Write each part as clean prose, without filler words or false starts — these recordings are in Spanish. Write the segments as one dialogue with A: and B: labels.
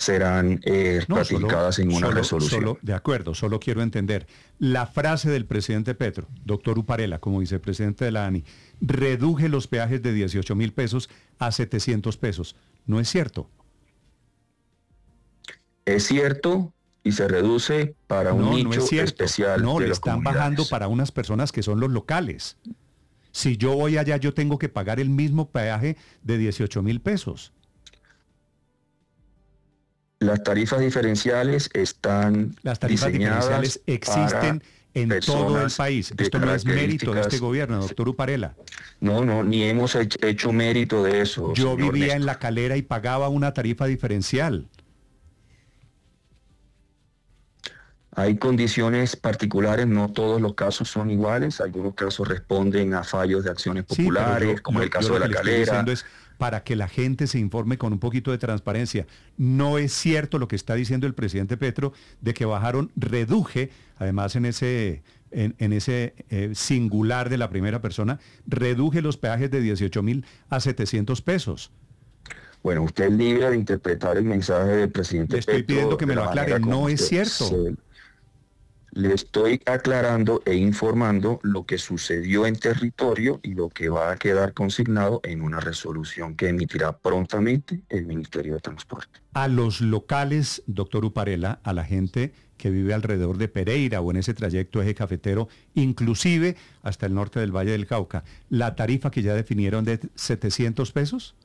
A: serán
B: No,
A: ratificadas en una resolución.
B: de acuerdo, solo quiero entender. La frase del presidente Petro, doctor Uparela, como vicepresidente de la ANI, reduje los peajes de 18.000 pesos a 700 pesos. ¿No es cierto?
A: Es cierto y se reduce para un nicho especial
B: No,
A: de
B: le
A: las
B: están
A: comunidades.
B: bajando para unas personas que son los locales. Si yo voy allá, yo tengo que pagar el mismo peaje de 18.000 pesos.
A: Las tarifas diferenciales están
B: Las tarifas diferenciales existen en todo el país. Esto no es mérito de este gobierno, doctor Uparela.
A: No, ni hemos hecho mérito de eso.
B: Yo vivía
A: Néstor
B: en La Calera y pagaba una tarifa diferencial.
A: Hay condiciones particulares, no todos los casos son iguales, algunos casos responden a fallos de acciones populares, como el caso de La Calera. Lo que le estoy diciendo es
B: para que la gente se informe con un poquito de transparencia. No es cierto lo que está diciendo el presidente Petro de que bajaron, reduje, además en ese singular de la primera persona, reduje los peajes de 18.000 a 700 pesos.
A: Bueno, usted es libre de interpretar el mensaje del presidente Petro.
B: Le estoy pidiendo que me lo aclare, no es cierto.
A: Le estoy aclarando e informando lo que sucedió en territorio y lo que va a quedar consignado en una resolución que emitirá prontamente el Ministerio de Transporte.
B: A los locales, doctor Uparela, a la gente que vive alrededor de Pereira o en ese trayecto eje cafetero, inclusive hasta el norte del Valle del Cauca, ¿la tarifa que ya definieron de 700 pesos?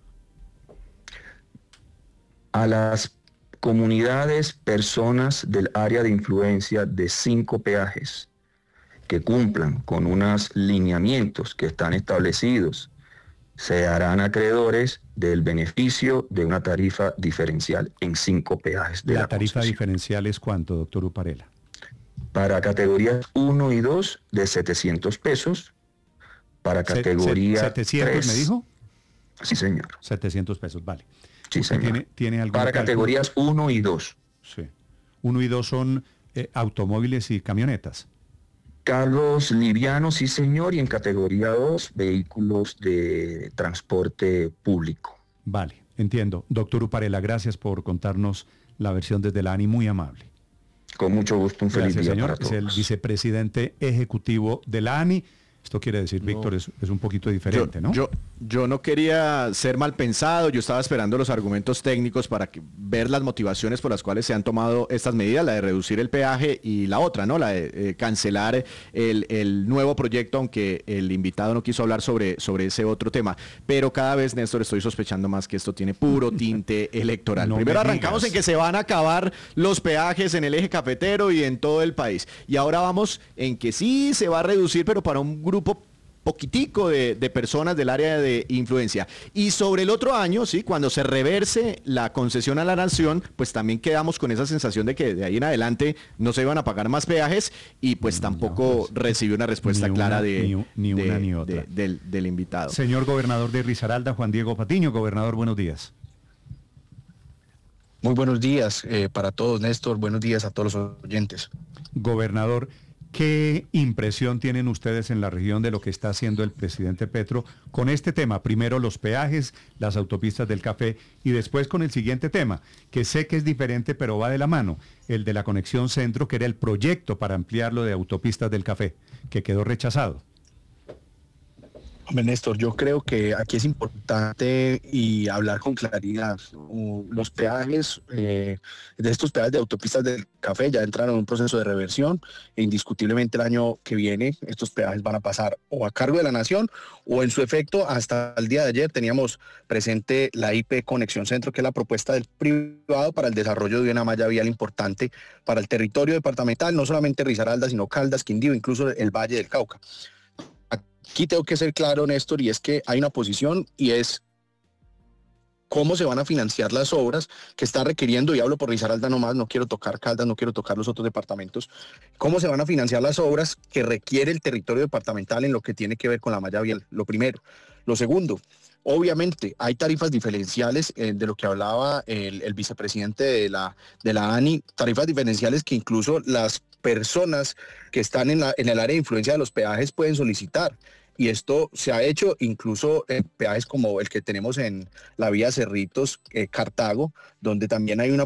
A: A las comunidades, personas del área de influencia de 5 peajes que cumplan con unos lineamientos que están establecidos, se harán acreedores del beneficio de una tarifa diferencial en 5 peajes de la
B: tarifa
A: concesión.
B: Diferencial es ¿cuánto, doctor Uparela?
A: Para categorías 1 y 2 de 700 pesos, para categoría
B: 700 3, ¿me dijo?
A: Sí, señor.
B: 700 pesos, vale.
A: Sí, señor.
B: ¿Tiene algún
A: para categorías 1 y 2.
B: Sí. 1 y 2 son automóviles y camionetas.
A: Carros livianos, sí, señor, y en categoría 2, vehículos de transporte público.
B: Vale, entiendo. Doctor Uparela, gracias por contarnos la versión desde la ANI, muy amable.
A: Con mucho gusto, un feliz día
B: señor.
A: para todos.
B: Es el vicepresidente ejecutivo de la ANI. Esto quiere decir, Víctor, es un poquito diferente, ¿no?
C: Yo no quería ser mal pensado, yo estaba esperando los argumentos técnicos para ver las motivaciones por las cuales se han tomado estas medidas, la de reducir el peaje y la otra, ¿no? La de cancelar el nuevo proyecto, aunque el invitado no quiso hablar sobre ese otro tema. Pero cada vez, Néstor, estoy sospechando más que esto tiene puro tinte electoral. Primero arrancamos en que se van a acabar los peajes en el eje cafetero y en todo el país. Y ahora vamos en que sí se va a reducir, pero para un grupo poquitico de personas del área de influencia. Y sobre el otro año, sí, cuando se reverse la concesión a la nación, pues también quedamos con esa sensación de que de ahí en adelante no se iban a pagar más peajes y pues tampoco recibió una respuesta clara
B: ni una ni otra
C: del invitado.
B: Señor gobernador de Risaralda, Juan Diego Patiño. Gobernador, buenos días.
D: Muy buenos días para todos, Néstor. Buenos días a todos los oyentes.
B: Gobernador, ¿qué impresión tienen ustedes en la región de lo que está haciendo el presidente Petro con este tema? Primero los peajes, las autopistas del café y después con el siguiente tema, que sé que es diferente pero va de la mano, el de la conexión centro, que era el proyecto para ampliarlo de autopistas del café, que quedó rechazado.
D: Hombre, Néstor, yo creo que aquí es importante y hablar con claridad. Los peajes, de estos peajes de autopistas del café ya entraron en un proceso de reversión e indiscutiblemente el año que viene estos peajes van a pasar o a cargo de la nación o en su efecto hasta el día de ayer teníamos presente la IP Conexión Centro, que es la propuesta del privado para el desarrollo de una malla vial importante para el territorio departamental, no solamente Risaralda, sino Caldas, Quindío, incluso el Valle del Cauca. Aquí tengo que ser claro, Néstor, y es que hay una posición y es cómo se van a financiar las obras que está requiriendo, y hablo por Risaralda nomás, no quiero tocar Caldas, no quiero tocar los otros departamentos, cómo se van a financiar las obras que requiere el territorio departamental en lo que tiene que ver con la malla vial, lo primero. Lo segundo, obviamente hay tarifas diferenciales de lo que hablaba el vicepresidente de la ANI, tarifas diferenciales que incluso las personas que están en el área de influencia de los peajes pueden solicitar. Y esto se ha hecho incluso en peajes como el que tenemos en la vía Cerritos, Cartago, donde también hay una